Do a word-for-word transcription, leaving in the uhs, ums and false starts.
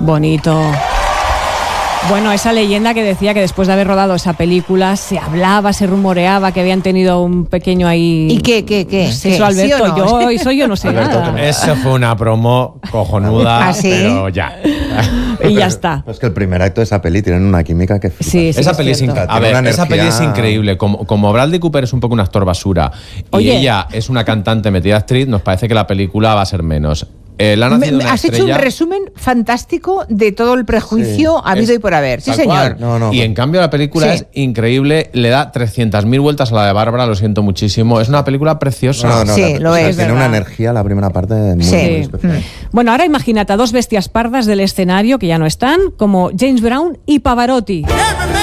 Bonito. Bueno, esa leyenda que decía que después de haber rodado esa película se hablaba, se rumoreaba que habían tenido un pequeño ahí... ¿Y qué, qué, qué? Eso, ¿Sí Alberto, ¿sí o no? yo, soy yo no sé Alberto, nada. Eso fue una promo cojonuda, ¿Ah, sí? pero ya. Y ya está. Es que el primer acto de esa peli tienen una química que flipas. Sí, sí, esa es peli es, inc- a ver, energía... esa peli es increíble. Como, como Bradley Cooper es un poco un actor basura y Oye. ella es una cantante metida actriz, nos parece que la película va a ser menos. Eh, la ha nacido Me, una has estrella... hecho un resumen fantástico de todo el prejuicio Sí. habido Es- y por haber. Sí, tal señor. cual. No, no, y pues- en cambio la película Sí. es increíble, le da trescientas mil vueltas a la de Bárbara, lo siento muchísimo. Es una película preciosa. No, no, Sí, la- lo o sea, es, Tiene ¿verdad? una energía la primera parte muy, Sí. muy Sí. especial. Bueno, ahora imagínate a dos bestias pardas del escenario que ya no están, como James Brown y Pavarotti. Every